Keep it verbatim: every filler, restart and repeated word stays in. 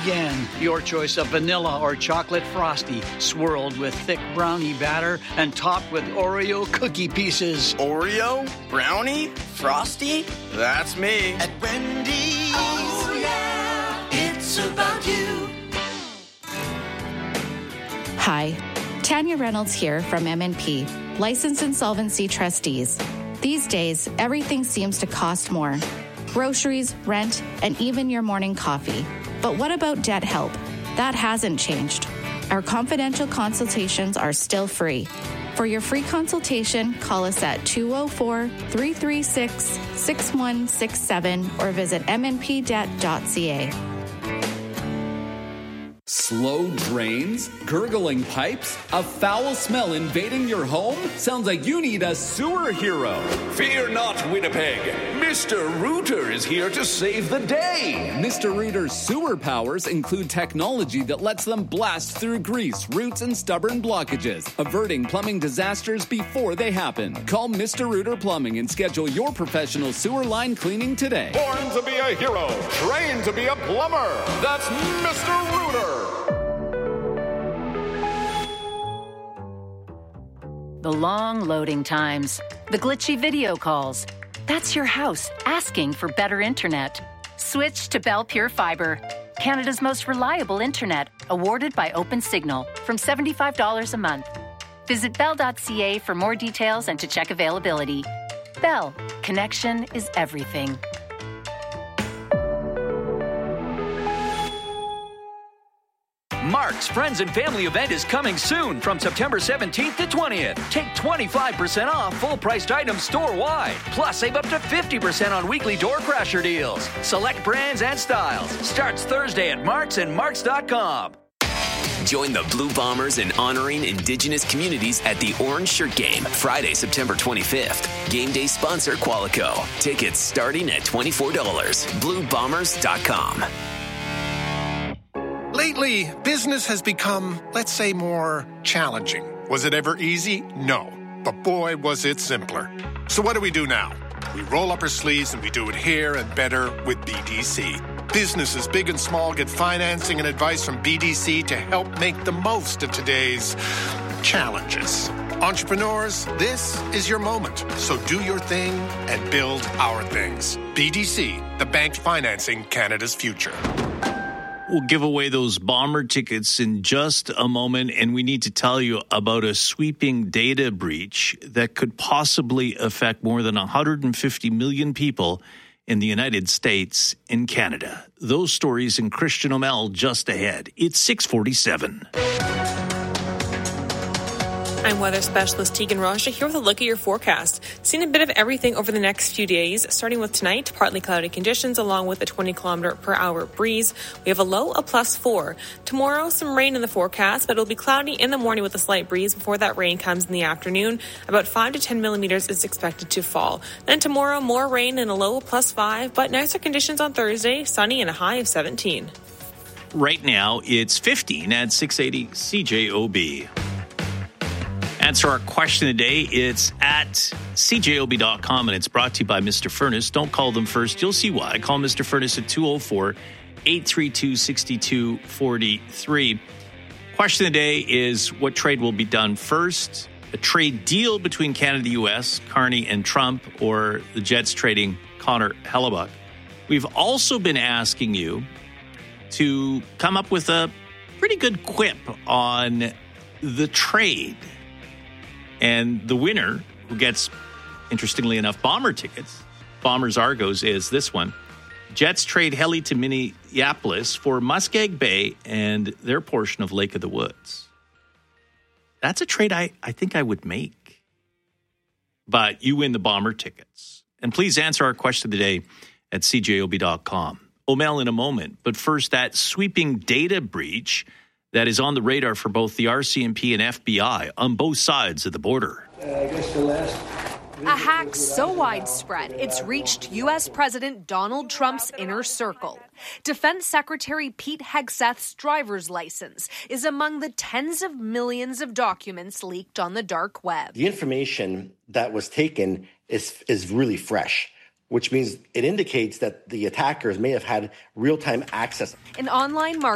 Again, your choice of vanilla or chocolate frosty, swirled with thick brownie batter and topped with Oreo cookie pieces. Oreo? Brownie? Frosty? That's me. At Wendy's, oh yeah, it's about you. Hi, Tanya Reynolds here from M and P, Licensed Insolvency Trustees. These days, everything seems to cost more. Groceries, rent, and even your morning coffee. But what about debt help? That hasn't changed. Our confidential consultations are still free. For your free consultation, call us at two oh four, three three six, six one six seven or visit m n p debt dot c a. Slow drains? Gurgling pipes? A foul smell invading your home? Sounds like you need a sewer hero. Fear not, Winnipeg. Mister Rooter is here to save the day. Mister Rooter's sewer powers include technology that lets them blast through grease, roots, and stubborn blockages, averting plumbing disasters before they happen. Call Mister Rooter Plumbing and schedule your professional sewer line cleaning today. Born to be a hero, trained to be a plumber. That's Mister Rooter. The long loading times, the glitchy video calls. That's your house asking for better internet. Switch to Bell Pure Fiber, Canada's most reliable internet, awarded by OpenSignal, from seventy-five dollars a month. Visit bell dot c a for more details and to check availability. Bell, connection is everything. Mark's Friends and Family event is coming soon from September seventeenth to twentieth. Take twenty-five percent off full-priced items store-wide. Plus, save up to fifty percent on weekly door crasher deals. Select brands and styles. Starts Thursday at Mark's and marks dot com. Join the Blue Bombers in honoring Indigenous communities at the Orange Shirt Game, Friday, September twenty-fifth. Game day sponsor Qualico. Tickets starting at twenty-four dollars. blue bombers dot com. Lately, business has become, let's say, more challenging. Was it ever easy? No. But boy, was it simpler. So what do we do now? We roll up our sleeves and we do it here and better with B D C. Businesses big and small get financing and advice from B D C to help make the most of today's challenges. Entrepreneurs, this is your moment. So do your thing and build our things. B D C, the bank financing Canada's future. We'll give away those Bomber tickets in just a moment, and we need to tell you about a sweeping data breach that could possibly affect more than one hundred fifty million people in the United States and Canada. Those stories in Christian O'Mell just ahead. It's six forty-seven. I'm weather specialist Tegan Raja here with a look at your forecast. Seeing a bit of everything over the next few days, starting with tonight, partly cloudy conditions along with a twenty kilometer per hour breeze. We have a low of plus four. Tomorrow, some rain in the forecast, but it'll be cloudy in the morning with a slight breeze before that rain comes in the afternoon. About five to ten millimeters is expected to fall. Then tomorrow, more rain and a low of plus five, but nicer conditions on Thursday, sunny and a high of seventeen. Right now, it's fifteen at six eighty C J O B. Answer our question today. It's at C J O B dot com, and it's brought to you by Mister Furnace. Don't call them first. You'll see why. Call Mister Furnace at two oh four, eight three two, six two four three. Question today is, what trade will be done first? A trade deal between Canada, U S, Carney and Trump, or the Jets trading Connor Hellebuck? We've also been asking you to come up with a pretty good quip on the trade. And the winner, who gets, interestingly enough, Bomber tickets, Bombers Argos, is this one. Jets trade heli to Minneapolis for Muskeg Bay and their portion of Lake of the Woods. That's a trade I, I think I would make. But you win the Bomber tickets. And please answer our question today at C J O B dot com. O'Mell in a moment. But first, that sweeping data breach that is on the radar for both the R C M P and F B I on both sides of the border. Uh, I guess the last... A hack so widespread, it's reached U S. President Donald Trump's inner circle. Defense Secretary Pete Hegseth's driver's license is among the tens of millions of documents leaked on the dark web. The information that was taken is is really fresh, which means it indicates that the attackers may have had real-time access. An online market